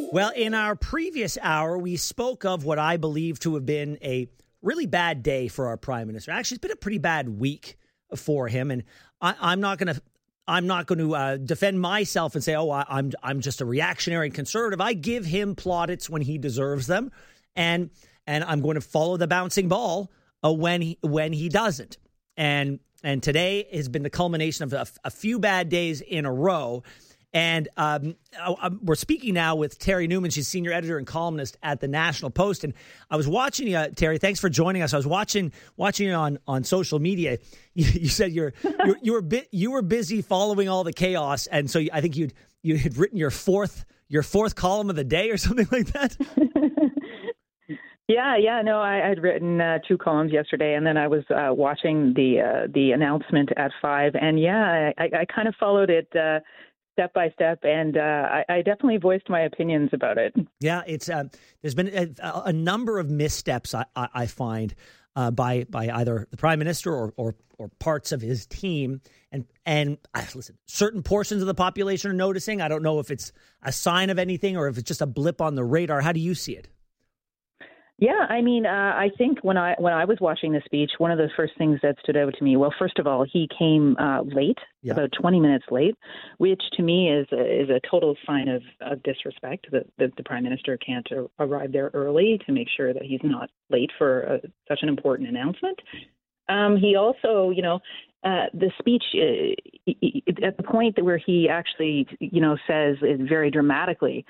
Well, in our previous hour, we spoke of what I believe to have been a really bad day for our prime minister. Actually, it's been a pretty bad week for him, and I'm not going to defend myself and say, "Oh, I'm just a reactionary conservative." I give him plaudits when he deserves them, and I'm going to follow the bouncing ball when he doesn't. And today has been the culmination of a few bad days in a row. And we're speaking now with Terry Newman. She's senior editor and columnist at the National Post. And I was watching you, Terry. Thanks for joining us. I was watching you on social media. You said you were busy following all the chaos, and so I think you had written your fourth column of the day or something like that. Yeah. No, I had written 2 columns yesterday, and then I was watching the announcement at 5. And I kind of followed it step by step, and I definitely voiced my opinions about it. Yeah, it's there's been a number of missteps I find by either the prime minister or parts of his team, and listen, certain portions of the population are noticing. I don't know if it's a sign of anything or if it's just a blip on the radar. How do you see it? Yeah, I mean, I think when I was watching the speech, one of the first things that stood out to me, well, first of all, he came late, about 20 minutes late, which to me is a total sign of disrespect that the prime minister can't arrive there early to make sure that he's not late for such an important announcement. He also, the speech at the point where he actually, says it very dramatically,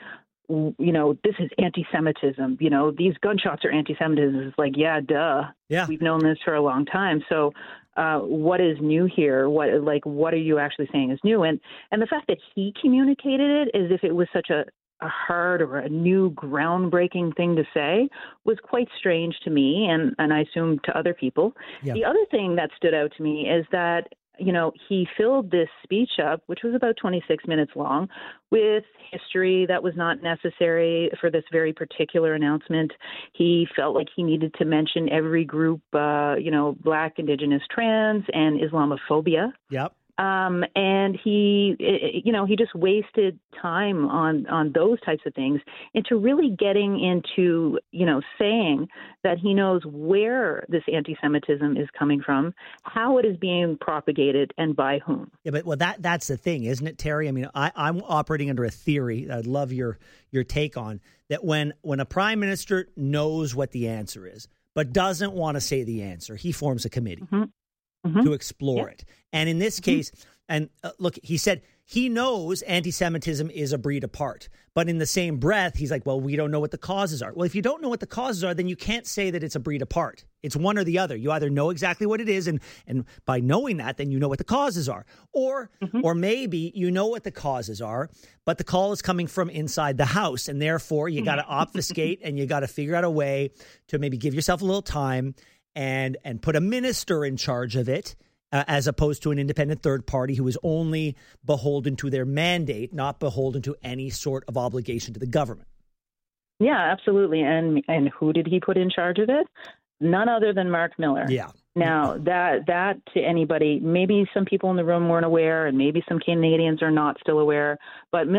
this is anti-Semitism. These gunshots are anti-Semitism. It's like, yeah, duh. Yeah. We've known this for a long time. So what is new here? What are you actually saying is new? And the fact that he communicated it as if it was such a hard or a new groundbreaking thing to say was quite strange to me and I assume to other people. Yeah. The other thing that stood out to me is that he filled this speech up, which was about 26 minutes long, with history that was not necessary for this very particular announcement. He felt like he needed to mention every group, Black, Indigenous, trans, and Islamophobia. Yep. And he just wasted time on those types of things into really getting into, saying that he knows where this anti-Semitism is coming from, how it is being propagated, and by whom. Yeah, but that's the thing, isn't it, Terry? I mean, I'm operating under a theory that I'd love your take on, that when a prime minister knows what the answer is, but doesn't want to say the answer, he forms a committee. Mm-hmm. To explore it. And in this case, and look, he said he knows anti-Semitism is a breed apart. But in the same breath, he's like, well, we don't know what the causes are. Well, if you don't know what the causes are, then you can't say that it's a breed apart. It's one or the other. You either know exactly what it is, and by knowing that, then you know what the causes are. Or maybe you know what the causes are, but the call is coming from inside the house. And therefore, you got to obfuscate and you got to figure out a way to maybe give yourself a little time and put a minister in charge of it, as opposed to an independent third party who is only beholden to their mandate, not beholden to any sort of obligation to the government. Yeah, absolutely. And who did he put in charge of it? None other than Mark Miller. Yeah. Now, that to anybody, maybe some people in the room weren't aware, and maybe some Canadians are not still aware, but